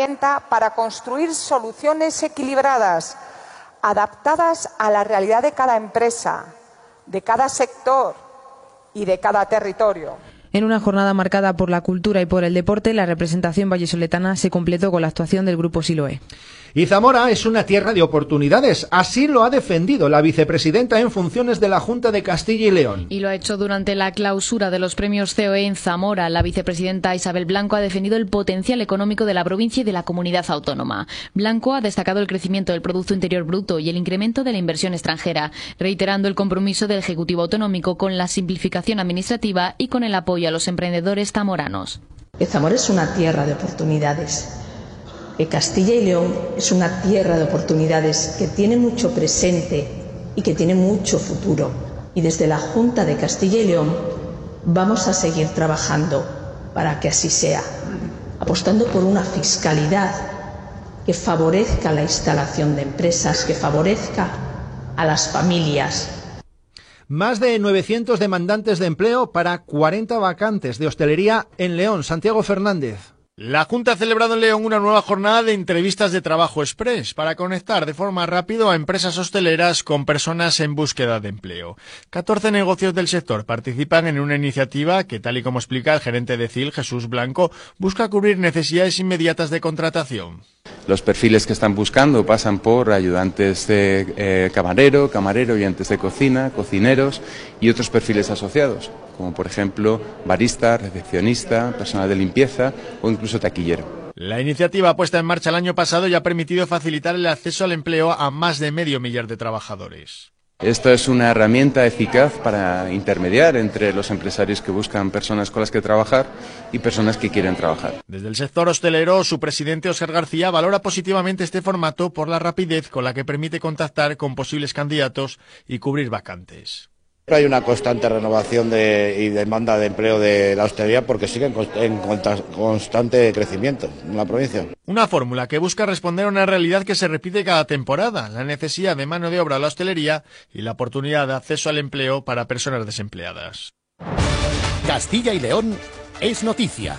herramienta para construir soluciones equilibradas, adaptadas a la realidad de cada empresa, de cada sector y de cada territorio. En una jornada marcada por la cultura y por el deporte, la representación vallesoletana se completó con la actuación del Grupo Siloé. Y Zamora es una tierra de oportunidades, así lo ha defendido la vicepresidenta en funciones de la Junta de Castilla y León. Y lo ha hecho durante la clausura de los premios COE en Zamora. La vicepresidenta Isabel Blanco ha defendido el potencial económico de la provincia y de la comunidad autónoma. Blanco ha destacado el crecimiento del Producto Interior Bruto y el incremento de la inversión extranjera, reiterando el compromiso del Ejecutivo Autonómico con la simplificación administrativa y con el apoyo a los emprendedores zamoranos. Zamora es una tierra de oportunidades. Castilla y León es una tierra de oportunidades que tiene mucho presente y que tiene mucho futuro. Y desde la Junta de Castilla y León vamos a seguir trabajando para que así sea, apostando por una fiscalidad que favorezca la instalación de empresas, que favorezca a las familias. Más de 900 demandantes de empleo para 40 vacantes de hostelería en León. Santiago Fernández. La Junta ha celebrado en León una nueva jornada de entrevistas de trabajo express para conectar de forma rápida a empresas hosteleras con personas en búsqueda de empleo. 14 negocios del sector participan en una iniciativa que, tal y como explica el gerente de CIL, Jesús Blanco, busca cubrir necesidades inmediatas de contratación. Los perfiles que están buscando pasan por ayudantes de camarero, ayudantes de cocina, cocineros y otros perfiles asociados, como por ejemplo barista, recepcionista, personal de limpieza o incluso taquillero. La iniciativa puesta en marcha el año pasado ya ha permitido facilitar el acceso al empleo a más de 500.000 de trabajadores. Esto es una herramienta eficaz para intermediar entre los empresarios que buscan personas con las que trabajar y personas que quieren trabajar. Desde el sector hostelero, su presidente Óscar García valora positivamente este formato por la rapidez con la que permite contactar con posibles candidatos y cubrir vacantes. Hay una constante renovación y demanda de empleo de la hostelería porque sigue en constante crecimiento en la provincia. Una fórmula que busca responder a una realidad que se repite cada temporada, la necesidad de mano de obra a la hostelería y la oportunidad de acceso al empleo para personas desempleadas. Castilla y León es noticia.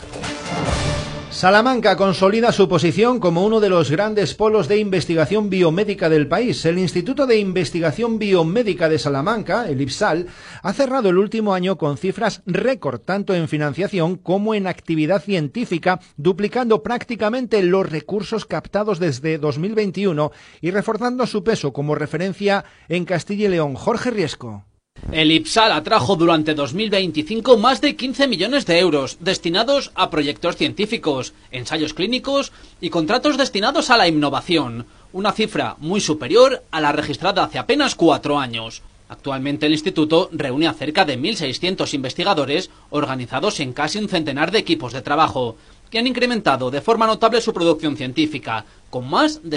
Salamanca consolida su posición como uno de los grandes polos de investigación biomédica del país. El Instituto de Investigación Biomédica de Salamanca, el IPSAL, ha cerrado el último año con cifras récord, tanto en financiación como en actividad científica, duplicando prácticamente los recursos captados desde 2021 y reforzando su peso como referencia en Castilla y León. Jorge Riesco. El IPSAL atrajo durante 2025 más de 15 millones de euros destinados a proyectos científicos, ensayos clínicos y contratos destinados a la innovación, una cifra muy superior a la registrada hace apenas 4 años. Actualmente el instituto reúne a cerca de 1.600 investigadores organizados en casi un centenar de equipos de trabajo, que han incrementado de forma notable su producción científica, con más de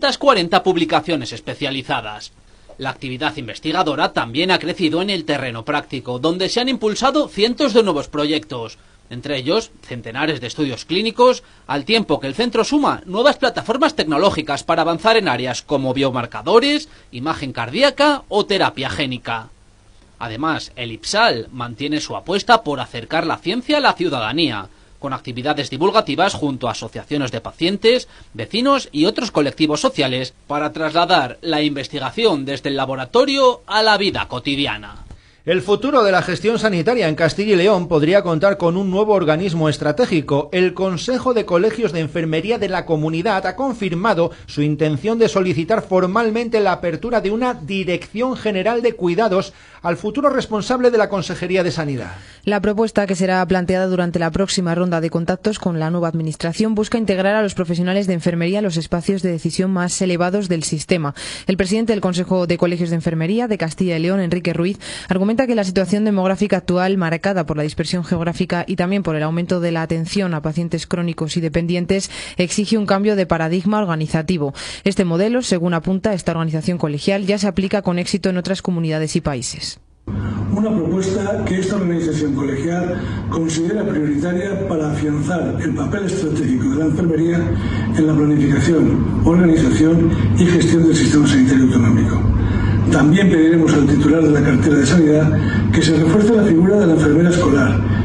740 publicaciones especializadas. La actividad investigadora también ha crecido en el terreno práctico, donde se han impulsado cientos de nuevos proyectos, entre ellos centenares de estudios clínicos, al tiempo que el centro suma nuevas plataformas tecnológicas para avanzar en áreas como biomarcadores, imagen cardíaca o terapia génica. Además, el IPSAL mantiene su apuesta por acercar la ciencia a la ciudadanía, con actividades divulgativas junto a asociaciones de pacientes, vecinos y otros colectivos sociales para trasladar la investigación desde el laboratorio a la vida cotidiana. El futuro de la gestión sanitaria en Castilla y León podría contar con un nuevo organismo estratégico. El Consejo de Colegios de Enfermería de la Comunidad ha confirmado su intención de solicitar formalmente la apertura de una Dirección General de Cuidados al futuro responsable de la Consejería de Sanidad. La propuesta, que será planteada durante la próxima ronda de contactos con la nueva administración, busca integrar a los profesionales de enfermería en los espacios de decisión más elevados del sistema. El presidente del Consejo de Colegios de Enfermería de Castilla y León, Enrique Ruiz, argumenta que la situación demográfica actual, marcada por la dispersión geográfica y también por el aumento de la atención a pacientes crónicos y dependientes, exige un cambio de paradigma organizativo. Este modelo, según apunta esta organización colegial, ya se aplica con éxito en otras comunidades y países. Una propuesta que esta organización colegial considera prioritaria para afianzar el papel estratégico de la enfermería en la planificación, organización y gestión del sistema sanitario autonómico. También pediremos al titular de la cartera de Sanidad que se refuerce la figura de la enfermera escolar,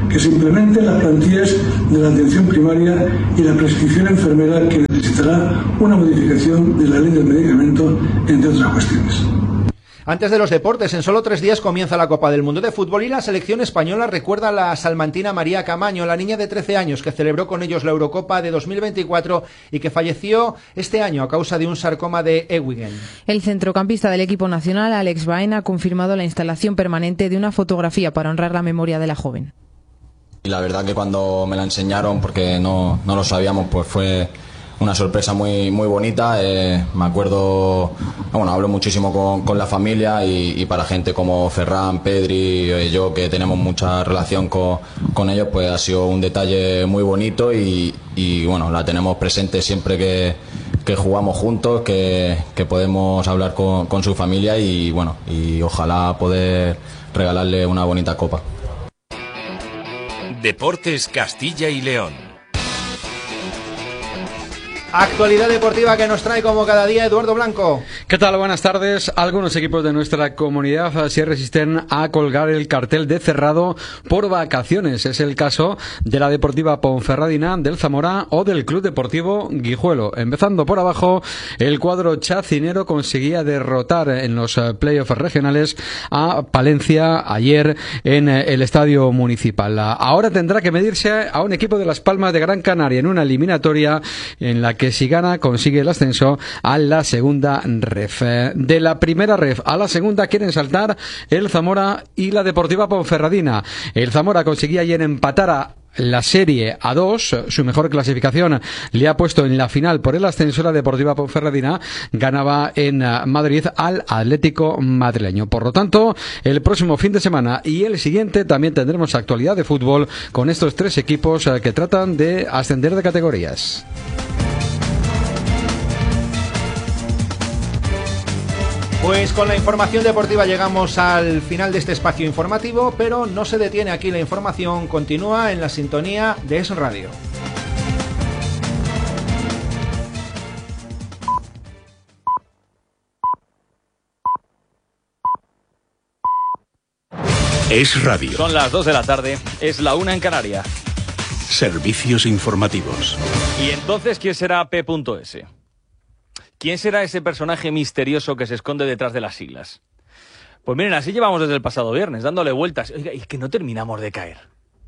que se implementen las plantillas de la atención primaria y la prescripción enfermera, que necesitará una modificación de la ley del medicamento, entre otras cuestiones. Antes de los deportes, en solo 3 días comienza la Copa del Mundo de Fútbol y la selección española recuerda a la salmantina María Camaño, la niña de 13 años que celebró con ellos la Eurocopa de 2024 y que falleció este año a causa de un sarcoma de Ewingen. El centrocampista del equipo nacional, Alex Baena, ha confirmado la instalación permanente de una fotografía para honrar la memoria de la joven. Y la verdad que cuando me la enseñaron, porque no lo sabíamos, pues fue una sorpresa muy bonita. Me acuerdo, bueno, hablo muchísimo con la familia y para gente como Ferran, Pedri, yo, que tenemos mucha relación con ellos, pues ha sido un detalle muy bonito y bueno, la tenemos presente siempre que jugamos juntos, que podemos hablar con su familia y bueno, y ojalá poder regalarle una bonita copa. Deportes Castilla y León. Actualidad deportiva que nos trae como cada día Eduardo Blanco. ¿Qué tal? Buenas tardes. Algunos equipos de nuestra comunidad se resisten a colgar el cartel de cerrado por vacaciones. Es el caso de la Deportiva Ponferradina, del Zamora o del Club Deportivo Guijuelo. Empezando por abajo, el cuadro chacinero conseguía derrotar en los playoffs regionales a Palencia ayer en el Estadio Municipal. Ahora tendrá que medirse a un equipo de Las Palmas de Gran Canaria en una eliminatoria en la que si gana consigue el ascenso a la segunda ref. De la primera ref a la segunda quieren saltar el Zamora y la Deportiva Ponferradina. El Zamora conseguía ayer empatar a la serie a 2, su mejor clasificación le ha puesto en la final por el ascenso. La Deportiva Ponferradina ganaba en Madrid al Atlético madrileño. Por lo tanto, el próximo fin de semana y el siguiente también tendremos actualidad de fútbol con estos 3 equipos que tratan de ascender de categorías. Pues con la información deportiva llegamos al final de este espacio informativo, pero no se detiene aquí la información, continúa en la sintonía de Es Radio. Es Radio. Son las 2 de la tarde, es la 1 en Canarias. Servicios informativos. ¿Y entonces quién será P.S.? ¿Quién será ese personaje misterioso que se esconde detrás de las siglas? Pues miren, así llevamos desde el pasado viernes, dándole vueltas. Oiga, y que no terminamos de caer.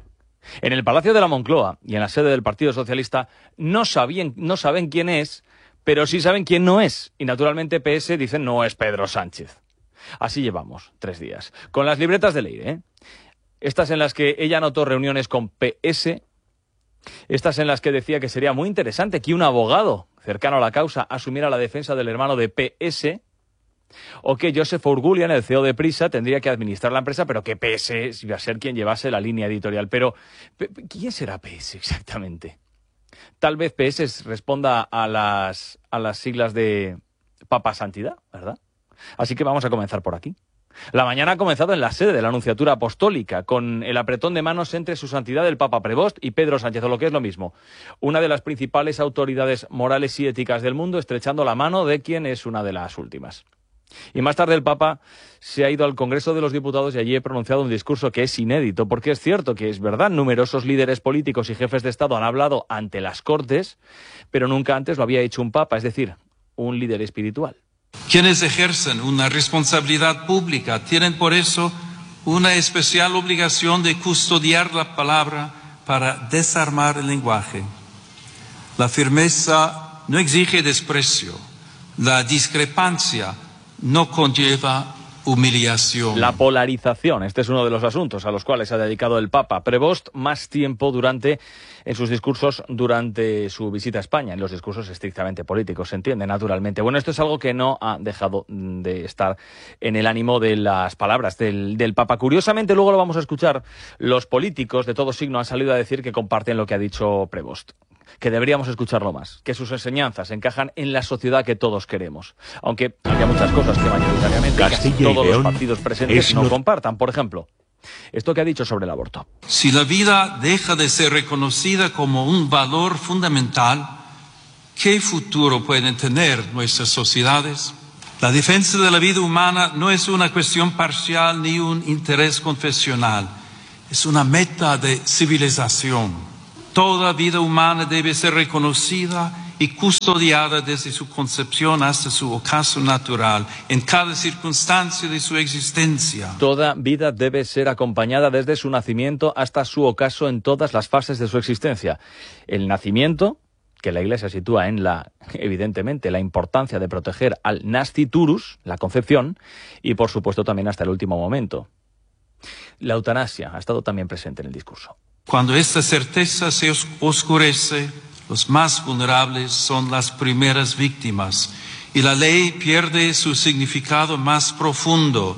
En el Palacio de la Moncloa y en la sede del Partido Socialista no saben quién es, pero sí saben quién no es. Y naturalmente PS dicen no es Pedro Sánchez. Así llevamos 3 días. Con las libretas de Leire, ¿eh? Estas en las que ella anotó reuniones con PS. Estas en las que decía que sería muy interesante que un abogado cercano a la causa asumiera la defensa del hermano de PS, o que Joseph Urgulian, el CEO de Prisa, tendría que administrar la empresa, pero que PS iba a ser quien llevase la línea editorial. Pero, ¿quién será PS exactamente? Tal vez PS responda a las siglas de Papa Santidad, ¿verdad? Así que vamos a comenzar por aquí. La mañana ha comenzado en la sede de la Anunciatura Apostólica, con el apretón de manos entre su santidad el Papa Prevost y Pedro Sánchez, o lo que es lo mismo, una de las principales autoridades morales y éticas del mundo, estrechando la mano de quien es una de las últimas. Y más tarde el Papa se ha ido al Congreso de los Diputados y allí ha pronunciado un discurso que es inédito, porque es cierto que es verdad, numerosos líderes políticos y jefes de Estado han hablado ante las Cortes, pero nunca antes lo había hecho un Papa, es decir, un líder espiritual. Quienes ejercen una responsabilidad pública tienen por eso una especial obligación de custodiar la palabra para desarmar el lenguaje. La firmeza no exige desprecio, la discrepancia no conlleva humillación. La polarización, este es uno de los asuntos a los cuales ha dedicado el Papa Prevost más tiempo en sus discursos durante su visita a España, en los discursos estrictamente políticos, se entiende, naturalmente. Bueno, esto es algo que no ha dejado de estar en el ánimo de las palabras del Papa. Curiosamente, luego lo vamos a escuchar, los políticos de todo signo han salido a decir que comparten lo que ha dicho Prevost, que deberíamos escucharlo más, que sus enseñanzas encajan en la sociedad que todos queremos. Aunque había muchas cosas que mayoritariamente casi todos los partidos presentes no compartan. Por ejemplo, esto que ha dicho sobre el aborto. Si la vida deja de ser reconocida como un valor fundamental, ¿qué futuro pueden tener nuestras sociedades? La defensa de la vida humana no es una cuestión parcial ni un interés confesional. es una meta de civilización. Toda vida humana debe ser reconocida y custodiada desde su concepción hasta su ocaso natural, en cada circunstancia de su existencia. Toda vida debe ser acompañada desde su nacimiento hasta su ocaso en todas las fases de su existencia. El nacimiento, que la Iglesia sitúa en evidentemente, la importancia de proteger al nasciturus, la concepción, y por supuesto también hasta el último momento. La eutanasia ha estado también presente en el discurso. Cuando esta certeza se oscurece, los más vulnerables son las primeras víctimas y la ley pierde su significado más profundo,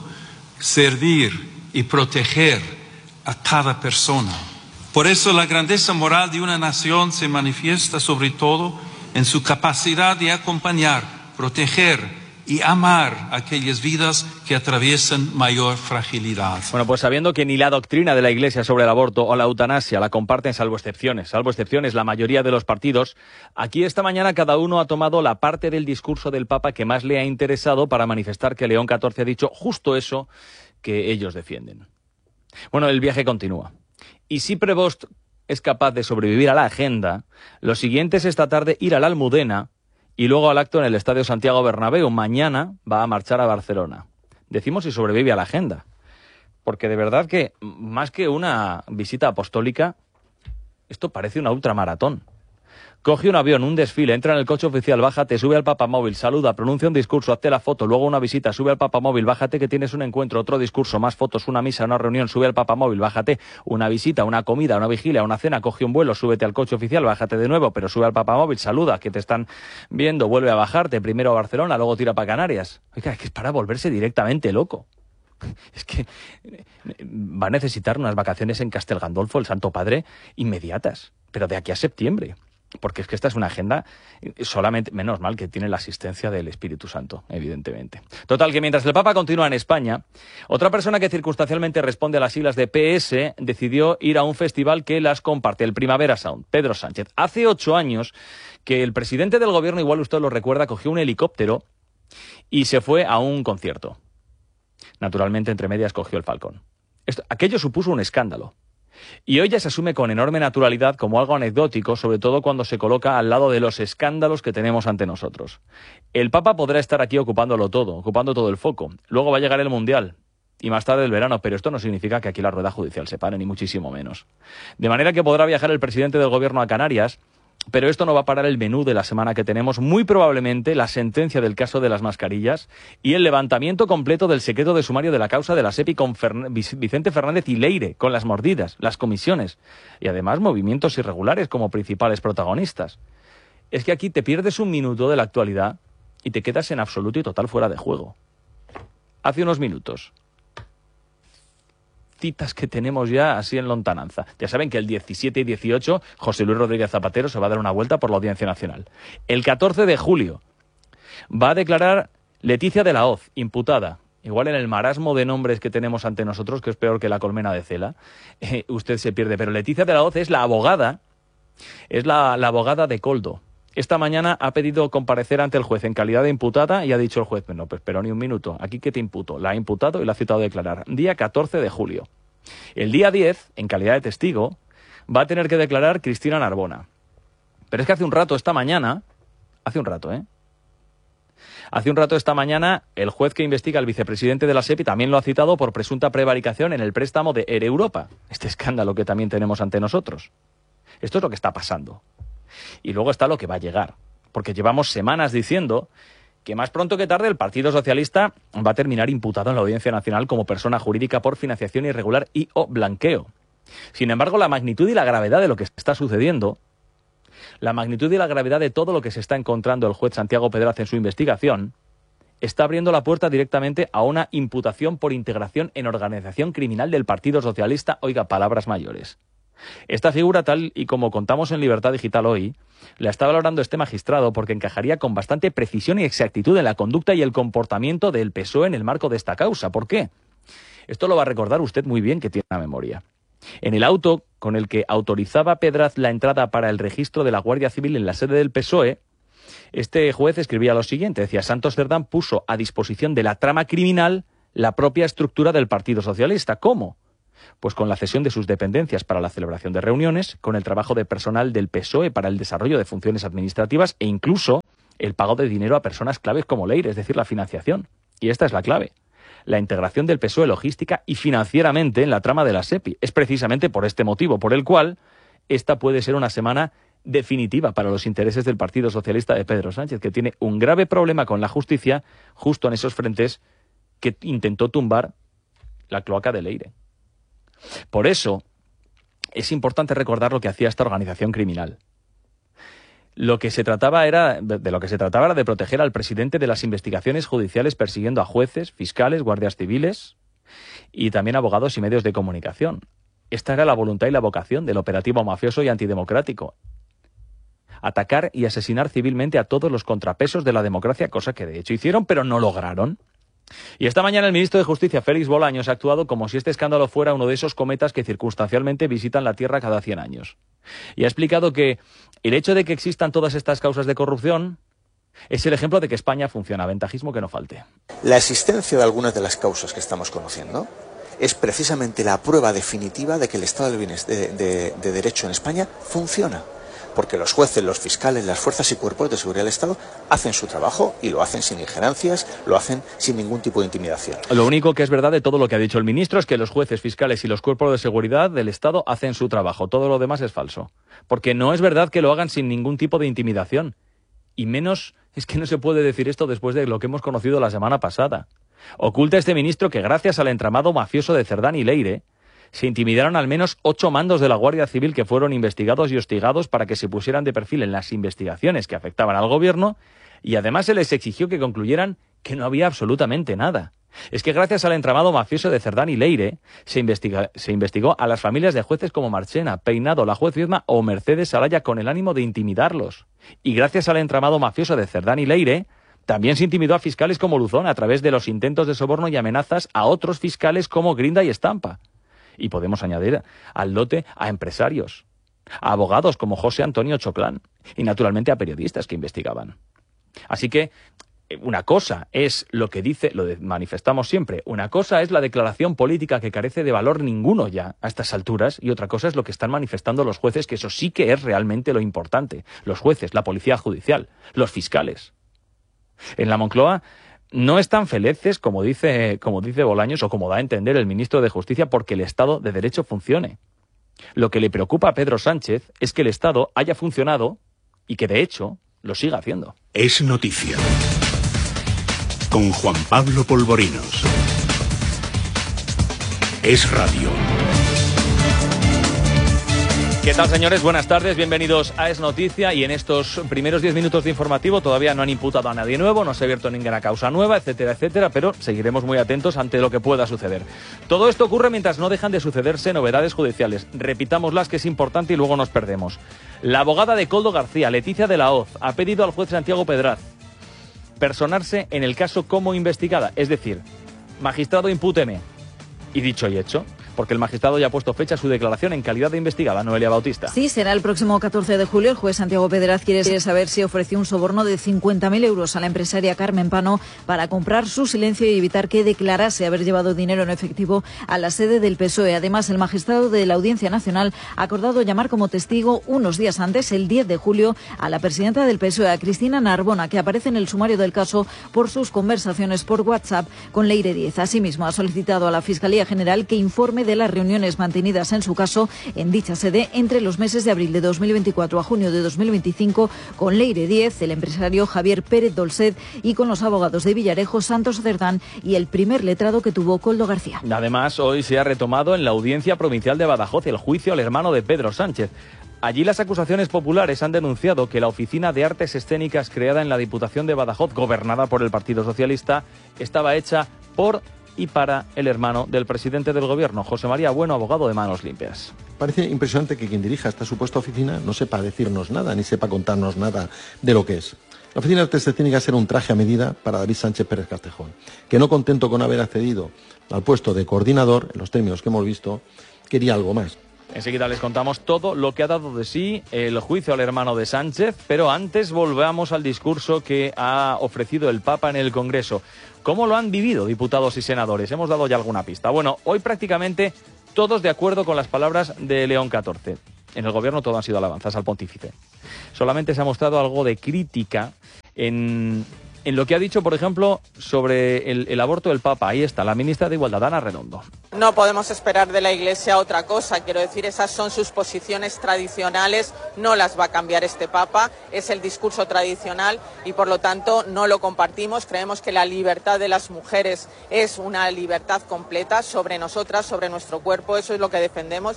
servir y proteger a cada persona. Por eso la grandeza moral de una nación se manifiesta sobre todo en su capacidad de acompañar, proteger y amar aquellas vidas que atraviesan mayor fragilidad. Bueno, pues sabiendo que ni la doctrina de la Iglesia sobre el aborto o la eutanasia la comparten salvo excepciones la mayoría de los partidos, aquí esta mañana cada uno ha tomado la parte del discurso del Papa que más le ha interesado para manifestar que León XIV ha dicho justo eso que ellos defienden. Bueno, el viaje continúa. Y si Prevost es capaz de sobrevivir a la agenda, lo siguiente es esta tarde ir a la Almudena y luego al acto en el Estadio Santiago Bernabéu. Mañana va a marchar a Barcelona. Decimos si sobrevive a la agenda, porque de verdad que más que una visita apostólica, esto parece una ultramaratón. Coge un avión, un desfile, entra en el coche oficial, bájate, sube al papamóvil, saluda, pronuncia un discurso, hazte la foto, luego una visita, sube al papamóvil, bájate que tienes un encuentro, otro discurso, más fotos, una misa, una reunión, sube al papamóvil, bájate, una visita, una comida, una vigilia, una cena, coge un vuelo, súbete al coche oficial, bájate de nuevo, pero sube al papamóvil, saluda, que te están viendo, vuelve a bajarte, primero a Barcelona, luego tira para Canarias. Oiga, es que es para volverse directamente loco. Es que va a necesitar unas vacaciones en Castel Gandolfo, el Santo Padre, inmediatas, pero de aquí a septiembre. Porque es que esta es una agenda solamente, menos mal que tiene la asistencia del Espíritu Santo, evidentemente. Total, que mientras el Papa continúa en España, otra persona que circunstancialmente responde a las siglas de PS decidió ir a un festival que las comparte, el Primavera Sound, Pedro Sánchez. Hace 8 años que el presidente del gobierno, igual usted lo recuerda, cogió un helicóptero y se fue a un concierto. Naturalmente, entre medias, cogió el Falcón. Aquello supuso un escándalo. Y hoy ya se asume con enorme naturalidad como algo anecdótico, sobre todo cuando se coloca al lado de los escándalos que tenemos ante nosotros. El Papa podrá estar aquí ocupando todo el foco. Luego va a llegar el Mundial y más tarde el verano, pero esto no significa que aquí la rueda judicial se pare, ni muchísimo menos. De manera que podrá viajar el presidente del gobierno a Canarias, pero esto no va a parar el menú de la semana que tenemos, muy probablemente la sentencia del caso de las mascarillas y el levantamiento completo del secreto de sumario de la causa de la SEPI con Vicente Fernández y Leire, con las mordidas, las comisiones y además movimientos irregulares como principales protagonistas. Es que aquí te pierdes un minuto de la actualidad y te quedas en absoluto y total fuera de juego. Hace unos minutos, citas que tenemos ya así en lontananza. Ya saben que el 17 y 18 José Luis Rodríguez Zapatero se va a dar una vuelta por la Audiencia Nacional. El 14 de julio va a declarar Leticia de la Hoz, imputada. Igual en el marasmo de nombres que tenemos ante nosotros, que es peor que la colmena de Cela, usted se pierde. Pero Leticia de la Hoz es la abogada de Koldo. Esta mañana ha pedido comparecer ante el juez en calidad de imputada y ha dicho el juez, no, pues espera ni un minuto, aquí que te imputo. La ha imputado y la ha citado a declarar. Día 14 de julio. El día 10, en calidad de testigo, va a tener que declarar Cristina Narbona. Pero es que hace un rato esta mañana, el juez que investiga al vicepresidente de la SEPI también lo ha citado por presunta prevaricación en el préstamo de Air Europa. Este escándalo que también tenemos ante nosotros. Esto es lo que está pasando. Y luego está lo que va a llegar, porque llevamos semanas diciendo que más pronto que tarde el Partido Socialista va a terminar imputado en la Audiencia Nacional como persona jurídica por financiación irregular y o blanqueo. Sin embargo, la magnitud y la gravedad de lo que está sucediendo, la magnitud y la gravedad de todo lo que se está encontrando el juez Santiago Pedraz en su investigación, está abriendo la puerta directamente a una imputación por integración en organización criminal del Partido Socialista. Oiga, palabras mayores. Esta figura, tal y como contamos en Libertad Digital hoy, la está valorando este magistrado porque encajaría con bastante precisión y exactitud en la conducta y el comportamiento del PSOE en el marco de esta causa. ¿Por qué? Esto lo va a recordar usted muy bien, que tiene una memoria. En el auto con el que autorizaba Pedraz la entrada para el registro de la Guardia Civil en la sede del PSOE, este juez escribía lo siguiente, decía: Santos Cerdán puso a disposición de la trama criminal la propia estructura del Partido Socialista. ¿Cómo? Pues con la cesión de sus dependencias para la celebración de reuniones, con el trabajo de personal del PSOE para el desarrollo de funciones administrativas e incluso el pago de dinero a personas claves como Leire, es decir, la financiación. Y esta es la clave. La integración del PSOE logística y financieramente en la trama de la SEPI. Es precisamente por este motivo por el cual esta puede ser una semana definitiva para los intereses del Partido Socialista de Pedro Sánchez, que tiene un grave problema con la justicia justo en esos frentes que intentó tumbar la cloaca de Leire. Por eso es importante recordar lo que hacía esta organización criminal. De lo que se trataba era de proteger al presidente de las investigaciones judiciales persiguiendo a jueces, fiscales, guardias civiles y también abogados y medios de comunicación. Esta era la voluntad y la vocación del operativo mafioso y antidemocrático. Atacar y asesinar civilmente a todos los contrapesos de la democracia, cosa que de hecho hicieron, pero no lograron. Y esta mañana el ministro de Justicia, Félix Bolaños, ha actuado como si este escándalo fuera uno de esos cometas que circunstancialmente visitan la Tierra cada 100 años. Y ha explicado que el hecho de que existan todas estas causas de corrupción es el ejemplo de que España funciona. Ventajismo que no falte. La existencia de algunas de las causas que estamos conociendo es precisamente la prueba definitiva de que el Estado de Derecho en España funciona. Porque los jueces, los fiscales, las fuerzas y cuerpos de seguridad del Estado hacen su trabajo y lo hacen sin injerencias, lo hacen sin ningún tipo de intimidación. Lo único que es verdad de todo lo que ha dicho el ministro es que los jueces, fiscales y los cuerpos de seguridad del Estado hacen su trabajo. Todo lo demás es falso. Porque no es verdad que lo hagan sin ningún tipo de intimidación. Y menos es que no se puede decir esto después de lo que hemos conocido la semana pasada. Oculta este ministro que gracias al entramado mafioso de Cerdán y Leire se intimidaron al menos 8 mandos de la Guardia Civil que fueron investigados y hostigados para que se pusieran de perfil en las investigaciones que afectaban al gobierno, y además se les exigió que concluyeran que no había absolutamente nada. Es que gracias al entramado mafioso de Cerdán y Leire se investigó a las familias de jueces como Marchena, Peinado, la juez Viedma o Mercedes Salaya con el ánimo de intimidarlos. Y gracias al entramado mafioso de Cerdán y Leire también se intimidó a fiscales como Luzón a través de los intentos de soborno y amenazas a otros fiscales como Grinda y Estampa. Y podemos añadir al lote a empresarios, a abogados como José Antonio Choclán y naturalmente a periodistas que investigaban. Así que una cosa es lo que dice, manifestamos siempre, una cosa es la declaración política que carece de valor ninguno ya a estas alturas y otra cosa es lo que están manifestando los jueces, que eso sí que es realmente lo importante. Los jueces, la policía judicial, los fiscales. En la Moncloa no están felices, como dice Bolaños, o como da a entender el ministro de Justicia, porque el Estado de Derecho funcione. Lo que le preocupa a Pedro Sánchez es que el Estado haya funcionado y que, de hecho, lo siga haciendo. Es noticia. Con Juan Pablo Polvorinos. Es radio. ¿Qué tal, señores? Buenas tardes, bienvenidos a Es Noticia. Y en estos primeros 10 minutos de informativo todavía no han imputado a nadie nuevo, no se ha abierto ninguna causa nueva, etcétera, etcétera, pero seguiremos muy atentos ante lo que pueda suceder. Todo esto ocurre mientras no dejan de sucederse novedades judiciales. Repitámoslas, que es importante, y luego nos perdemos. La abogada de Koldo García, Leticia de la Hoz, ha pedido al juez Santiago Pedraz personarse en el caso como investigada, es decir, magistrado, impúteme. Y dicho y hecho, porque el magistrado ya ha puesto fecha a su declaración en calidad de investigada. Noelia Bautista. Sí, será el próximo 14 de julio. El juez Santiago Pedraz quiere saber si ofreció un soborno de 50.000 euros a la empresaria Carmen Pano para comprar su silencio y evitar que declarase haber llevado dinero en efectivo a la sede del PSOE. Además, el magistrado de la Audiencia Nacional ha acordado llamar como testigo unos días antes, el 10 de julio, a la presidenta del PSOE, a Cristina Narbona, que aparece en el sumario del caso por sus conversaciones por WhatsApp con Leire Díez. Asimismo, ha solicitado a la Fiscalía General que informe de las reuniones mantenidas en su caso en dicha sede entre los meses de abril de 2024 a junio de 2025 con Leire Díez, el empresario Javier Pérez Dolcet y con los abogados de Villarejo, Santos Cerdán y el primer letrado que tuvo Koldo García. Además, hoy se ha retomado en la Audiencia Provincial de Badajoz el juicio al hermano de Pedro Sánchez. Allí las acusaciones populares han denunciado que la Oficina de Artes Escénicas creada en la Diputación de Badajoz, gobernada por el Partido Socialista, estaba hecha por y para el hermano del presidente del gobierno, José María Bueno, abogado de Manos Limpias. Parece impresionante que quien dirija esta supuesta oficina no sepa decirnos nada, ni sepa contarnos nada de lo que es. La Oficina de Artes Escénicas era un traje a medida para David Sánchez Pérez Castejón, que no contento con haber accedido al puesto de coordinador, en los términos que hemos visto, quería algo más. Enseguida les contamos todo lo que ha dado de sí el juicio al hermano de Sánchez, pero antes volvamos al discurso que ha ofrecido el Papa en el Congreso. ¿Cómo lo han vivido diputados y senadores? Hemos dado ya alguna pista. Bueno, hoy prácticamente todos de acuerdo con las palabras de León XIV. En el gobierno todo han sido alabanzas al pontífice. Solamente se ha mostrado algo de crítica en lo que ha dicho, por ejemplo, sobre el aborto del Papa. Ahí está, la ministra de Igualdad, Ana Redondo. No podemos esperar de la Iglesia otra cosa. Quiero decir, esas son sus posiciones tradicionales, no las va a cambiar este Papa, es el discurso tradicional y por lo tanto no lo compartimos. Creemos que la libertad de las mujeres es una libertad completa sobre nosotras, sobre nuestro cuerpo, eso es lo que defendemos.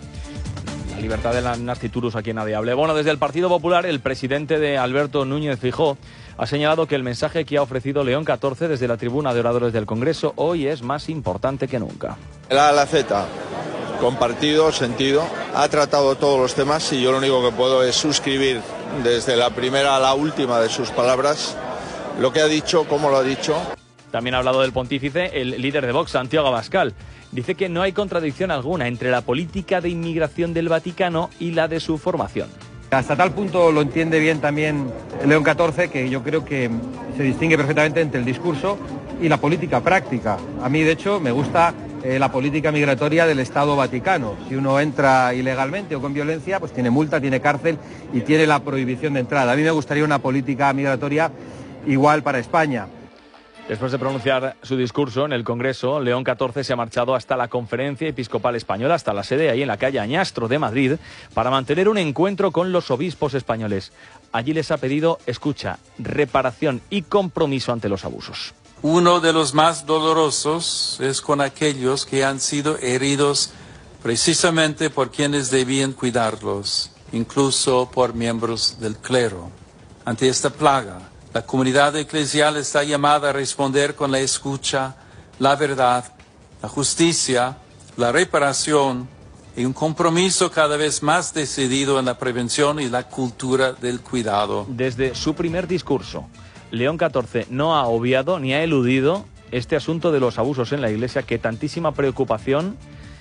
La libertad de la nasciturus, aquí nadie hable. Bueno, desde el Partido Popular, el presidente de Alberto Núñez Feijóo ha señalado que el mensaje que ha ofrecido León XIV desde la tribuna de oradores del Congreso hoy es más importante que nunca. La Alaceta, compartido, sentido, ha tratado todos los temas y yo lo único que puedo es suscribir desde la primera a la última de sus palabras lo que ha dicho, cómo lo ha dicho. También ha hablado del pontífice el líder de Vox, Santiago Abascal. Dice que no hay contradicción alguna entre la política de inmigración del Vaticano y la de su formación. Hasta tal punto lo entiende bien también León XIV que yo creo que se distingue perfectamente entre el discurso y la política práctica. A mí, de hecho, me gusta la política migratoria del Estado Vaticano. Si uno entra ilegalmente o con violencia, pues tiene multa, tiene cárcel y tiene la prohibición de entrada. A mí me gustaría una política migratoria igual para España. Después de pronunciar su discurso en el Congreso, León XIV se ha marchado hasta la Conferencia Episcopal Española, hasta la sede ahí en la calle Añastro de Madrid, para mantener un encuentro con los obispos españoles. Allí les ha pedido, escucha, reparación y compromiso ante los abusos. Uno de los más dolorosos es con aquellos que han sido heridos precisamente por quienes debían cuidarlos, incluso por miembros del clero. Ante esta plaga, la comunidad eclesial está llamada a responder con la escucha, la verdad, la justicia, la reparación y un compromiso cada vez más decidido en la prevención y la cultura del cuidado. Desde su primer discurso, León XIV no ha obviado ni ha eludido este asunto de los abusos en la Iglesia que tantísima preocupación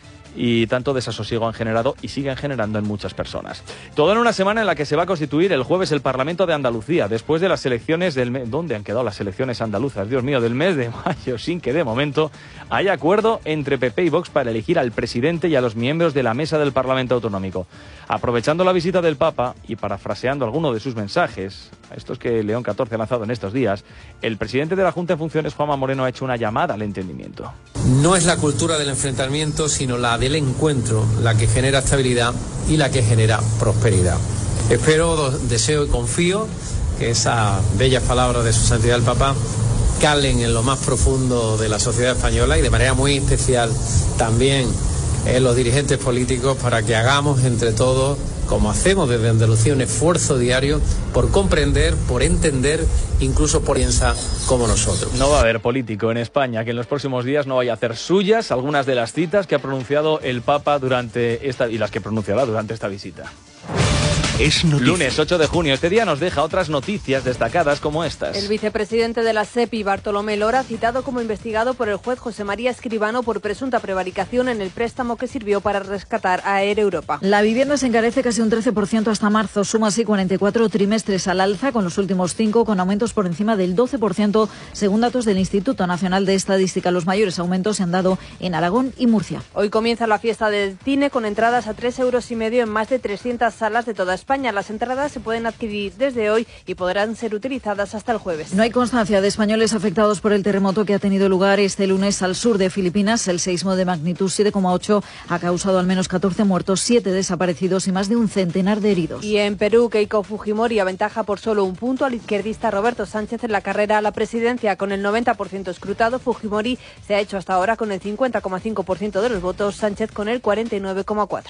y tanto desasosiego han generado y siguen generando en muchas personas. Todo en una semana en la que se va a constituir el jueves el Parlamento de Andalucía, después de las elecciones del mes... ¿Dónde han quedado las elecciones andaluzas? Dios mío, del mes de mayo, sin que de momento haya acuerdo entre PP y Vox para elegir al presidente y a los miembros de la mesa del Parlamento Autonómico. Aprovechando la visita del Papa y parafraseando alguno de sus mensajes, estos que León XIV ha lanzado en estos días, el presidente de la Junta en funciones, Juanma Moreno, ha hecho una llamada al entendimiento. No es la cultura del enfrentamiento, sino la del encuentro, la que genera estabilidad y la que genera prosperidad. Espero, deseo y confío que esas bellas palabras de su santidad el Papa calen en lo más profundo de la sociedad española y de manera muy especial también en los dirigentes políticos para que hagamos entre todos, como hacemos desde Andalucía, un esfuerzo diario por comprender, por entender, incluso por pensar como nosotros. No va a haber político en España que en los próximos días no vaya a hacer suyas algunas de las citas que ha pronunciado el Papa durante esta y las que pronunciará durante esta visita. Es noticia. Lunes 8 de junio. Este día nos deja otras noticias destacadas como estas. El vicepresidente de la SEPI, Bartolomé Lora, citado como investigado por el juez José María Escribano por presunta prevaricación en el préstamo que sirvió para rescatar a Air Europa. La vivienda se encarece casi un 13% hasta marzo. Suma así 44 trimestres al alza, con los últimos 5 con aumentos por encima del 12%, según datos del Instituto Nacional de Estadística. Los mayores aumentos se han dado en Aragón y Murcia. Hoy comienza la fiesta del cine con entradas a 3,5 euros en más de 300 salas de toda España. Las entradas se pueden adquirir desde hoy y podrán ser utilizadas hasta el jueves. No hay constancia de españoles afectados por el terremoto que ha tenido lugar este lunes al sur de Filipinas. El seísmo de magnitud 7,8 ha causado al menos 14 muertos, 7 desaparecidos y más de un centenar de heridos. Y en Perú, Keiko Fujimori aventaja por solo un punto al izquierdista Roberto Sánchez en la carrera a la presidencia. Con el 90% escrutado, Fujimori se ha hecho hasta ahora con el 50,5% de los votos, Sánchez con el 49,4%.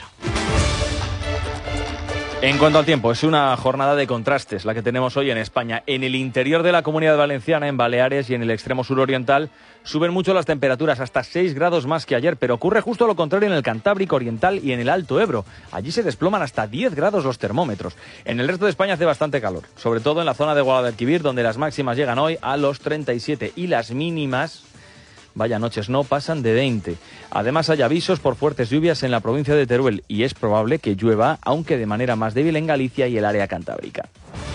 En cuanto al tiempo, es una jornada de contrastes la que tenemos hoy en España. En el interior de la Comunidad Valenciana, en Baleares y en el extremo suroriental, suben mucho las temperaturas, hasta 6 grados más que ayer, pero ocurre justo lo contrario en el Cantábrico Oriental y en el Alto Ebro. Allí se desploman hasta 10 grados los termómetros. En el resto de España hace bastante calor, sobre todo en la zona de Guadalquivir, donde las máximas llegan hoy a los 37 y las mínimas, vaya noches, no pasan de 20. Además hay avisos por fuertes lluvias en la provincia de Teruel y es probable que llueva, aunque de manera más débil en Galicia y el área cantábrica.